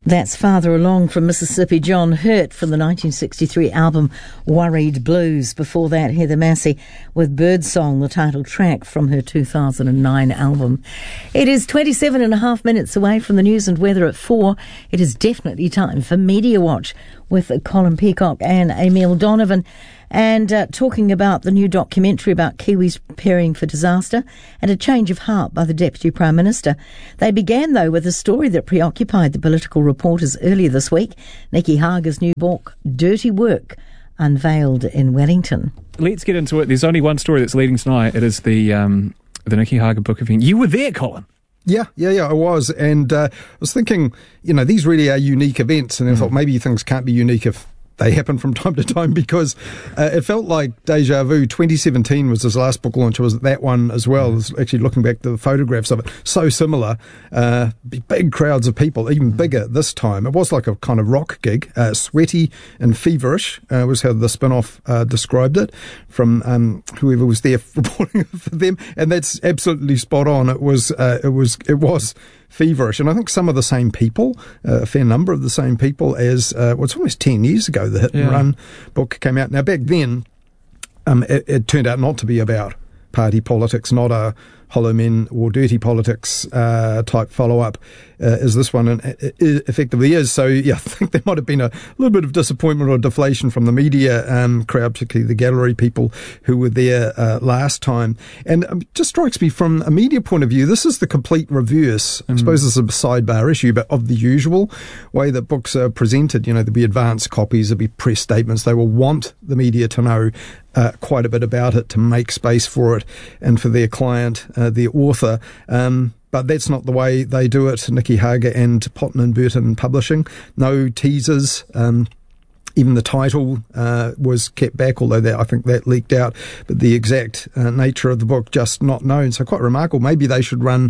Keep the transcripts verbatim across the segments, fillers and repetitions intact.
That's Farther Along from Mississippi, John Hurt, from the nineteen sixty-three album Worried Blues. Before that, Heather Massey with Birdsong, the title track from her two thousand nine album. It is twenty-seven and a half minutes away from the news and weather at four. It is definitely time for Media Watch with Colin Peacock and Emil Donovan. And uh, talking about the new documentary about Kiwis preparing for disaster and a change of heart by the Deputy Prime Minister. They began, though, with a story that preoccupied the political reporters earlier this week. Nicky Hager's new book, Dirty Work, unveiled in Wellington. Let's get into it. There's only one story that's leading tonight. It is the um, the Nicky Hager book event. You were there, Colin. Yeah, yeah, yeah, I was. And uh, I was thinking, you know, these really are unique events. And I mm. thought maybe things can't be unique if they happen from time to time, because uh, it felt like deja vu. twenty seventeen was his last book launch. It was that one as well. Mm. Was actually looking back to the photographs of it, so similar. Uh, big crowds of people, even bigger this time. It was like a kind of rock gig. Uh, sweaty and feverish uh, was how the spin-off uh, described it from um, whoever was there reporting for them, and that's absolutely spot on. It was, uh, it was, it was. feverish, and I think some of the same people, uh, a fair number of the same people as uh, well, it's almost ten years ago the Hit and yeah. Run book came out. Now back then, um, it, it turned out not to be about party politics, not a Hollow Men or Dirty Politics uh, type follow-up uh, as this one and it, it effectively is. So yeah, I think there might have been a little bit of disappointment or deflation from the media um, crowd, particularly the gallery people who were there uh, last time. And it um, just strikes me from a media point of view, this is the complete reverse. Mm. I suppose this is a sidebar issue, but of the usual way that books are presented. You know, there'll be advanced copies, there'll be press statements. They will want the media to know Uh, quite a bit about it, to make space for it and for their client, uh, their author. Um, but that's not the way they do it. Nicky Hager and Potten and Burton Publishing. No teasers. Um, even the title uh, was kept back, although that, I think that leaked out. But the exact uh, nature of the book just not known. So quite remarkable. Maybe they should run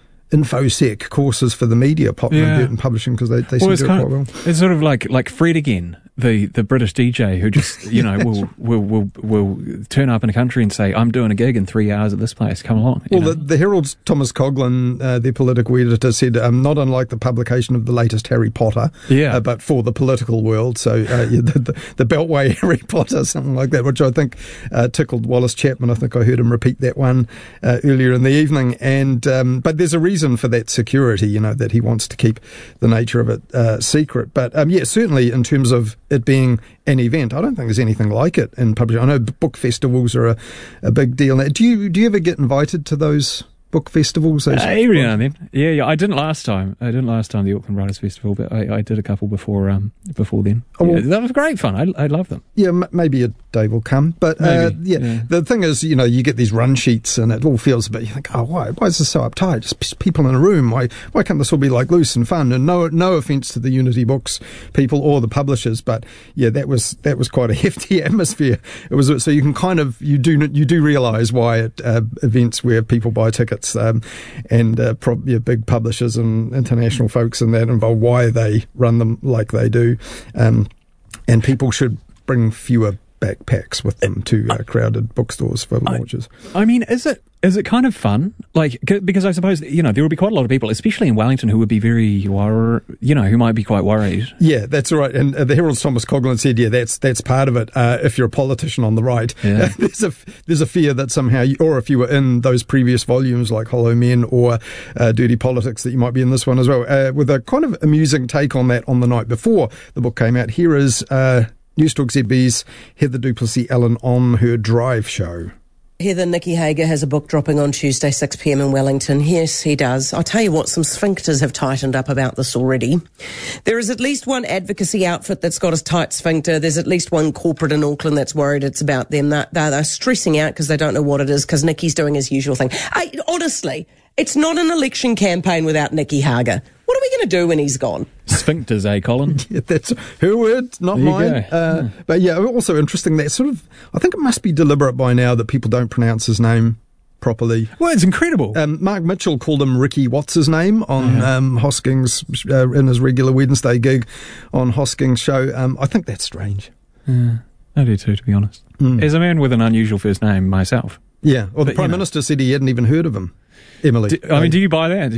InfoSec courses for the media, Potten yeah. and Burton Publishing, because they, they well, seem to do it quite of, well. It's sort of like, like Fred again. The, the British D J who just, you know, will, will, will, will turn up in a country and say, I'm doing a gig in three hours at this place, come along. Well, the, the Herald's Thomas Coughlan, uh, their political editor, said, um, not unlike the publication of the latest Harry Potter, yeah. uh, but for the political world. So, uh, yeah, the, the, the Beltway Harry Potter, something like that, which I think uh, tickled Wallace Chapman. I think I heard him repeat that one uh, earlier in the evening. And, um, but there's a reason for that security, you know, that he wants to keep the nature of it uh, secret. But, um, yeah, certainly in terms of it being an event, I don't think there's anything like it in publishing. I know book festivals are a, a big deal. Do you do you ever get invited to those book festivals? Those uh, every now and then. Yeah, yeah. I didn't last time. I didn't last time the Auckland Writers Festival, but I, I did a couple before um before then. Oh, well, yeah, that was great fun. I I love them. Yeah, m- maybe a day will come. But uh, yeah, yeah, the thing is, you know, you get these run sheets and it all feels a bit. You think, oh, why? Why is this so uptight? Just people in a room. Why? Why can't this all be like loose and fun? And no, no offence to the Unity Books people or the publishers, but yeah, that was that was quite a hefty atmosphere. It was so you can kind of you do you do realise why at uh, events where people buy tickets um, and uh, prob- yeah, big publishers and international folks and that involved, why they run them like they do, um, and people should bring fewer backpacks with them to uh, crowded bookstores for launches. I, I mean, is it is it kind of fun? Like, because I suppose, you know, there will be quite a lot of people, especially in Wellington, who would be very, wor- you know, who might be quite worried. Yeah, that's right. And uh, the Herald's Thomas Coughlan said, yeah, that's that's part of it. Uh, if you're a politician on the right, yeah. uh, there's a there's a fear that somehow, you, or if you were in those previous volumes like Hollow Men or uh, Dirty Politics, that you might be in this one as well. Uh, with a kind of amusing take on that on the night before the book came out. Here is Uh, Newstalk Z B's Heather Duplessis-Allen on her Drive show. Heather, Nicky Hager has a book dropping on Tuesday, six p.m. in Wellington. Yes, he does. I'll tell you what, some sphincters have tightened up about this already. There is at least one advocacy outfit that's got a tight sphincter. There's at least one corporate in Auckland that's worried it's about them. They're, they're stressing out because they don't know what it is, because Nicky's doing his usual thing. I, honestly, it's not an election campaign without Nicky Hager. What are we going to do when he's gone? Sphincters, eh, Colin? Yeah, that's her word, not there mine. Uh, yeah. But yeah, also interesting that sort of, I think it must be deliberate by now that people don't pronounce his name properly. Well, it's incredible. Um, Mark Mitchell called him Ricky What's His Name on uh-huh. um, Hosking's, uh, in his regular Wednesday gig on Hosking's show. Um, I think that's strange. Yeah, I do too, to be honest. Mm. As a man with an unusual first name myself. Yeah, well, the but, Prime you know. Minister said he hadn't even heard of him. Emily. Do, I mean, do you buy that? Do you...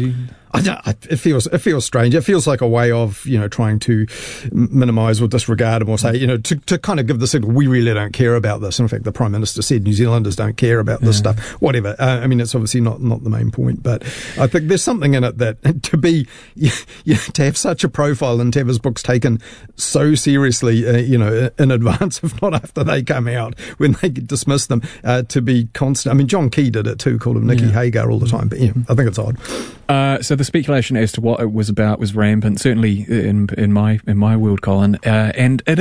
I don't, it feels it feels strange. It feels like a way of, you know, trying to minimise or disregard them, or say, you know, to, to kind of give the signal, we really don't care about this. In fact, the Prime Minister said New Zealanders don't care about this yeah. stuff. Whatever. Uh, I mean, it's obviously not, not the main point, but I think there's something in it that to be, you, you, to have such a profile and to have his books taken so seriously, uh, you know, in advance, if not after they come out, when they dismiss them, uh, to be constant. I mean, John Key did it too, called him Nicky yeah. Hager all the time, but yeah, I think it's odd. Uh, so the speculation as to what it was about was rampant, certainly in in my in my world, Colin, uh, and it